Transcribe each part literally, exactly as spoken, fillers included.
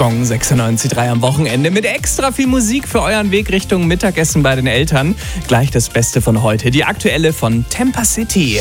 Gong sechsundneunzig Komma drei am Wochenende mit extra viel Musik für euren Weg Richtung Mittagessen bei den Eltern. Gleich das Beste von heute, die aktuelle von Tampa City.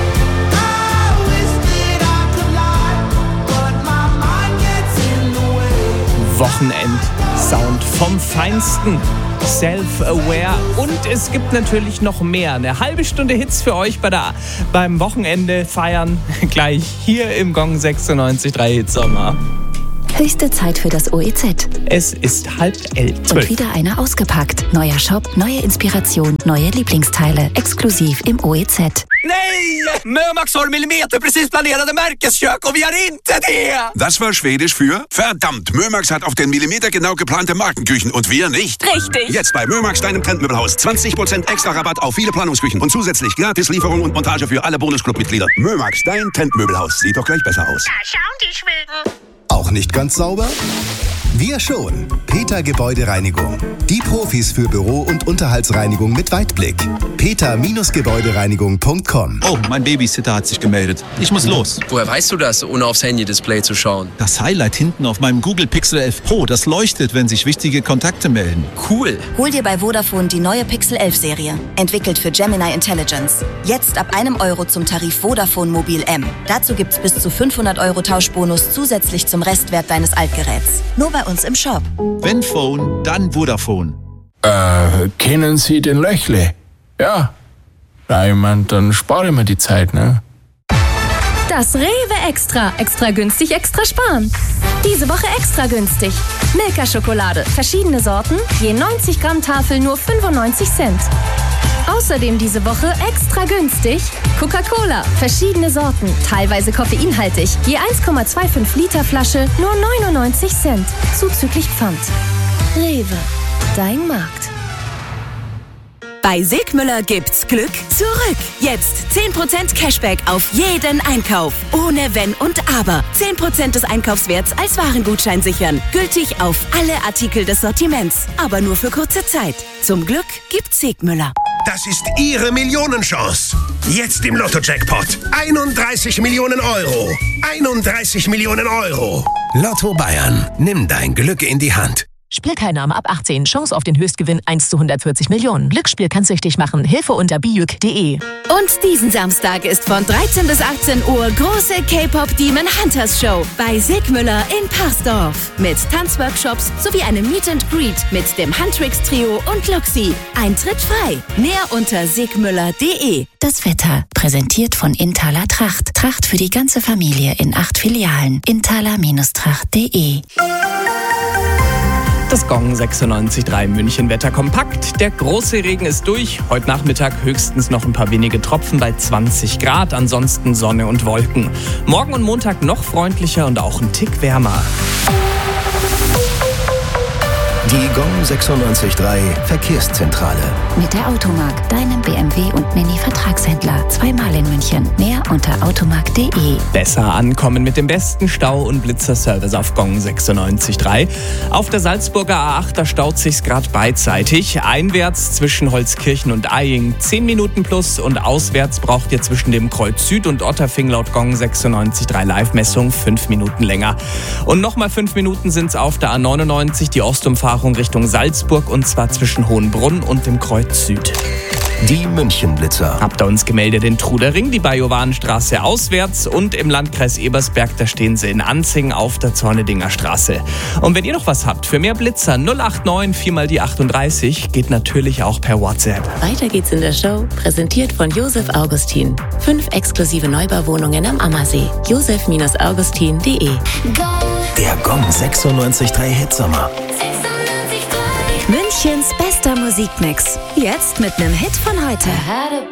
Wochenend-Sound vom Feinsten. Self-aware und es gibt natürlich noch mehr. Eine halbe Stunde Hits für euch bei der, beim Wochenende feiern. Gleich hier im Gong sechsundneunzig Komma drei Hitsommer. Höchste Zeit für das O E Z. Es ist halb elf. Und wieder einer ausgepackt. Neuer Shop, neue Inspiration, neue Lieblingsteile. Exklusiv im O E Z. Nej! Mömax har millimeter precis planerade Märkeskök und wir har inte det! Das war Schwedisch für verdammt, Mömax hat auf den Millimeter genau geplante Markenküchen und wir nicht. Richtig. Jetzt bei Mömax, deinem Trendmöbelhaus. zwanzig Prozent extra Rabatt auf viele Planungsküchen und zusätzlich gratis Lieferung und Montage für alle Bonusclub-Mitglieder. Mömax, dein Trendmöbelhaus. Sieht doch gleich besser aus. Da schauen die Schweden. Auch nicht ganz sauber? Wir schon. Peter Gebäudereinigung. Die Profis für Büro- und Unterhaltsreinigung mit Weitblick. peter Gebäudereinigung punkt com. Oh, mein Babysitter hat sich gemeldet. Ich muss los. Woher weißt du das, ohne aufs Handy-Display zu schauen? Das Highlight hinten auf meinem Google Pixel elf Pro, das leuchtet, wenn sich wichtige Kontakte melden. Cool. Hol dir bei Vodafone die neue Pixel elf Serie. Entwickelt für Gemini Intelligence. Jetzt ab einem Euro zum Tarif Vodafone Mobil M. Dazu gibt's bis zu fünfhundert Euro Tauschbonus zusätzlich zum Restwert deines Altgeräts. Nur bei uns im Shop. Wenn Phone, dann Vodafone. Äh, kennen Sie den Löchle? Ja. Na, ich mein, dann spare ich mir die Zeit, ne? Das Rewe Extra. Extra günstig, extra sparen. Diese Woche extra günstig. Milka-Schokolade. Verschiedene Sorten. Je neunzig Gramm Tafel nur fünfundneunzig Cent. Außerdem diese Woche extra günstig Coca-Cola, verschiedene Sorten, teilweise koffeinhaltig, je eins Komma fünfundzwanzig Liter Flasche, nur neunundneunzig Cent, zuzüglich Pfand. Rewe, dein Markt. Bei Sigmüller gibt's Glück zurück. Jetzt zehn Prozent Cashback auf jeden Einkauf. Ohne Wenn und Aber. zehn Prozent des Einkaufswerts als Warengutschein sichern. Gültig auf alle Artikel des Sortiments. Aber nur für kurze Zeit. Zum Glück gibt's Sigmüller. Das ist Ihre Millionenchance. Jetzt im Lotto-Jackpot. einunddreißig Millionen Euro. einunddreißig Millionen Euro. Lotto Bayern. Nimm dein Glück in die Hand. Spielteilnahme ab achtzehn. Chance auf den Höchstgewinn eins zu hundertvierzig Millionen. Glücksspiel kann süchtig machen. Hilfe unter bijuk punkt de. Und diesen Samstag ist von dreizehn bis achtzehn Uhr große K-Pop Demon Hunters Show bei Sigmüller in Parsdorf. Mit Tanzworkshops sowie einem Meet and Greet mit dem Huntrix Trio und Luxi. Eintritt frei. Mehr unter sigmüller punkt de. Das Wetter, präsentiert von Inthaler Tracht. Tracht für die ganze Familie in acht Filialen. inthaler Tracht punkt de. Das Gong sechsundneunzig Komma drei München Wetter kompakt. Der große Regen ist durch. Heute Nachmittag höchstens noch ein paar wenige Tropfen bei zwanzig Grad. Ansonsten Sonne und Wolken. Morgen und Montag noch freundlicher und auch ein Tick wärmer. Die Gong sechsundneunzig Komma drei Verkehrszentrale. Mit der Automark, deinem B M W und Mini-Vertragshändler. Zweimal in München. Mehr unter automark punkt de. Besser ankommen mit dem besten Stau- und Blitzerservice auf Gong sechsundneunzig Komma drei. Auf der Salzburger A acht, da staut sich's gerade beidseitig. Einwärts zwischen Holzkirchen und Eying zehn Minuten plus und auswärts braucht ihr zwischen dem Kreuz Süd und Otterfing laut Gong sechsundneunzig Komma drei Live-Messung fünf Minuten länger. Und nochmal fünf Minuten sind's auf der A neunundneunzig, die Ostumfahrung Richtung Salzburg und zwar zwischen Hohenbrunn und dem Kreuz Süd. Die Münchenblitzer. Habt ihr uns gemeldet in Trudering, die Bajowanenstraße auswärts und im Landkreis Ebersberg, da stehen sie in Anzing auf der Zornedinger Straße. Und wenn ihr noch was habt für mehr Blitzer, null acht neun vier mal die achtunddreißig, geht natürlich auch per WhatsApp. Weiter geht's in der Show, präsentiert von Josef Augustin. Fünf exklusive Neubauwohnungen am Ammersee. josef augustin punkt de. Der Gong sechsundneunzig Komma drei Hitsommer. Münchens bester Musikmix. Jetzt mit nem Hit von heute.